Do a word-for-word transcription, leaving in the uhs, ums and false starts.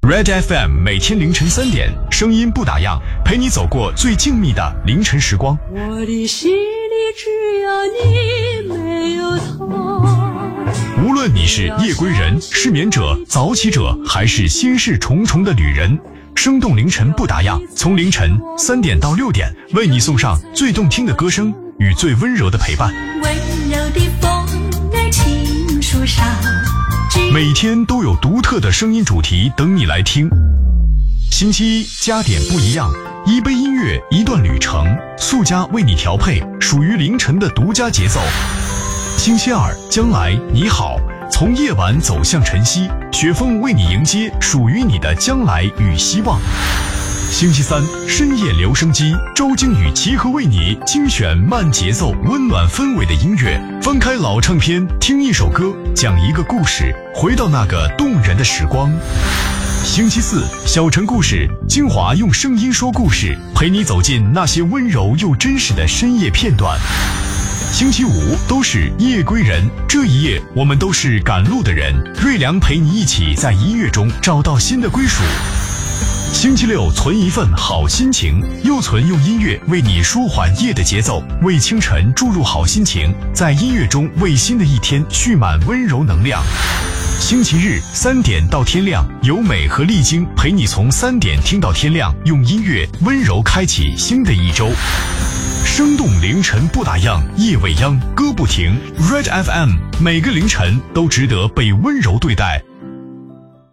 Red F M 每天凌晨三点，声音不打烊，陪你走过最静谧的凌晨时光。 我的心里只有你，没有他。 无论你是夜归人、失眠者、早起者，还是心事重重的旅人，生动凌晨不打烊，从凌晨三点到六点，为你送上最动听的歌声与最温柔的陪伴。 温柔的风儿轻树上， 每天都有独特的声音主题等你来听。星期一加点不一样，一杯音乐，一段旅程，速加为你调配属于凌晨的独家节奏。星期二将来你好，从夜晚走向晨曦，雪峰为你迎接属于你的将来与希望。星期三深夜留声机，周经与齐和为你精选慢节奏温暖氛围的音乐，翻开老唱片，听一首歌，讲一个故事，回到那个动人的时光。星期四小城故事，精华用声音说故事，陪你走进那些温柔又真实的深夜片段。星期五都是夜归人，这一夜我们都是赶路的人，瑞良陪你一起在音乐中找到新的归属。星期六存一份好心情，又存用音乐为你舒缓夜的节奏，为清晨注入好心情，在音乐中为新的一天蓄满温柔能量。星期日三点到天亮，由美和丽晶陪你从三点听到天亮，用音乐温柔开启新的一周。生动凌晨不打烊，夜未央歌不停。 Red F M 每个凌晨都值得被温柔对待，